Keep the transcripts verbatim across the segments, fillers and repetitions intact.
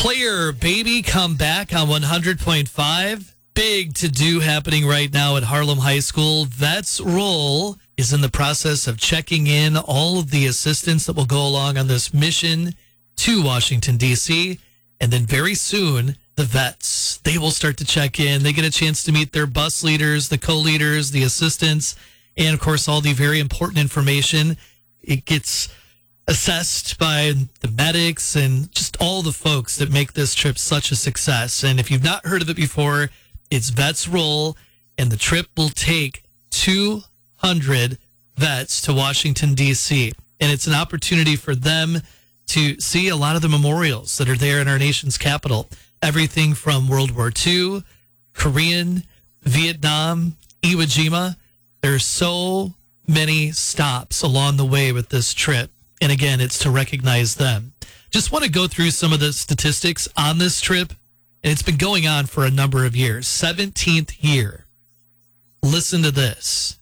Player Baby come back on one hundred point five. Big to-do happening right now at Harlem High School. Vets Roll is in the process of checking in all of the assistants that will go along on this mission to Washington, D C. And then very soon, the vets, they will start to check in. They get a chance to meet their bus leaders, the co-leaders, the assistants, and, of course, all the very important information. It gets assessed by the medics and just all the folks that make this trip such a success. And if you've not heard of it before, it's Vets Roll, and the trip will take two hundred vets to Washington, D C. And it's an opportunity for them to see a lot of the memorials that are there in our nation's capital. Everything from World War Two, Korean, Vietnam, Iwo Jima. There's so many stops along the way with this trip. And again, it's to recognize them. Just want to go through some of the statistics on this trip. And it's been going on for a number of years. seventeenth year. Listen to this.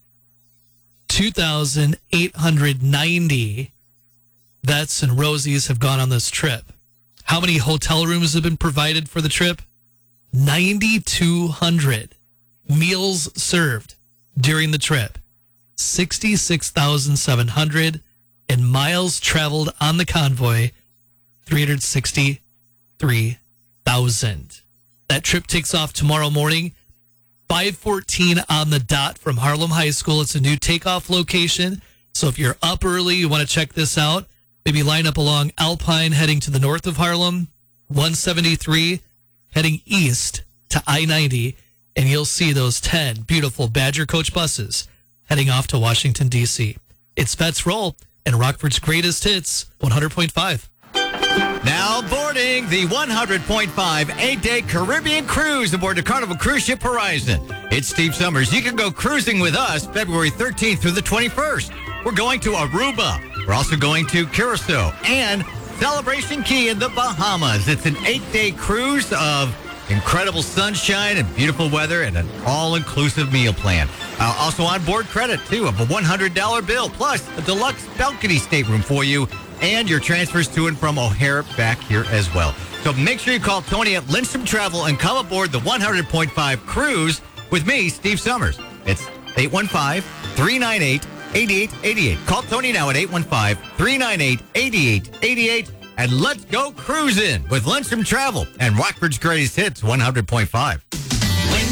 two thousand eight hundred ninety vets and Rosies have gone on this trip. How many hotel rooms have been provided for the trip? nine thousand two hundred. Meals served during the trip. sixty-six thousand seven hundred. And miles traveled on the convoy, three hundred sixty-three thousand. That trip takes off tomorrow morning, five fourteen on the dot from Harlem High School. It's a new takeoff location. So if you're up early, you want to check this out, maybe line up along Alpine heading to the north of Harlem, one seventy-three heading east to I ninety, and you'll see those ten beautiful Badger Coach buses heading off to Washington, D C. It's Vets Roll and Rockford's greatest hits, one hundred point five. Now boarding the one hundred point five eight-day Caribbean cruise aboard the Carnival Cruise Ship Horizon. It's Steve Summers. You can go cruising with us February thirteenth through the twenty-first. We're going to Aruba. We're also going to Curacao and Celebration Key in the Bahamas. It's an eight-day cruise of incredible sunshine and beautiful weather and an all-inclusive meal plan. Uh, also on board credit, too, of a one hundred dollar bill, plus a deluxe balcony stateroom for you and your transfers to and from O'Hare back here as well. So make sure you call Tony at Lindstrom Travel and come aboard the one hundred point five cruise with me, Steve Summers. It's eight one five, three nine eight, eight eight eight eight. Call Tony now at eight one five, three nine eight, eight eight eight eight. And let's go cruising with Lindstrom Travel and Rockford's greatest hits, one hundred point five.